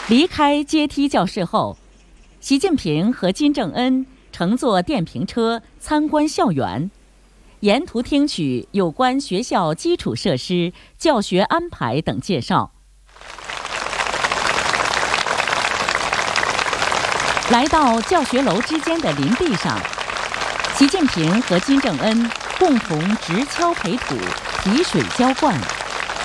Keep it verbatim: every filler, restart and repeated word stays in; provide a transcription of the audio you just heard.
离开阶梯教室后，习近平和金正恩乘坐电瓶车参观校园，沿途听取有关学校基础设施、教学安排等介绍。来到教学楼之间的林地上，习近平和金正恩共同直敲培土、提水浇灌，